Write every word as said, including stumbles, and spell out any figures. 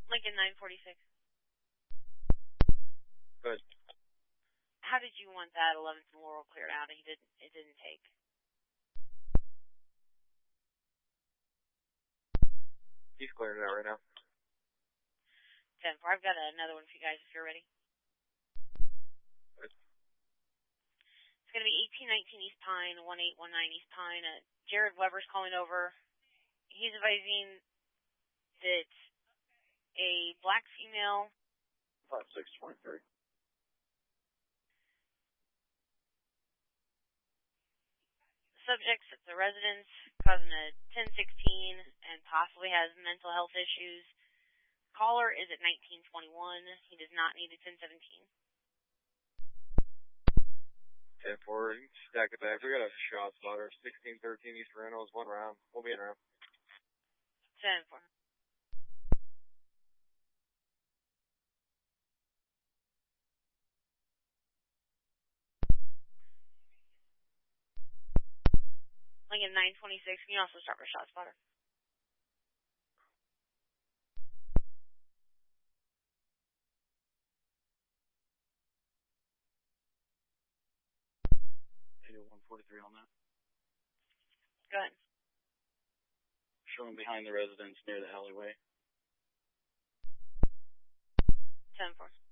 Lincoln nine forty-six. Good. How did you want that eleventh and Laurel cleared out? He didn't. It didn't take. He's clearing it out right now. ten four. I've got another one for you guys if you're ready. Good. It's going to be eighteen nineteen East Pine, one eight one nine East Pine. Uh, Jared Weber's calling over. He's advising that a black female. five six twenty-three. Subjects at the residence causing a ten sixteen and possibly has mental health issues. Caller is at nineteen twenty-one. He does not need a ten seventeen. ten four, stack it back. We got a shot spotter. sixteen thirteen East Reynolds, one round. We'll be in round. ten four. Lincoln nine twenty-six. Can you also start with shot spotter? eight oh one forty-three on that. Go ahead. Showing behind the residence near the alleyway. ten four.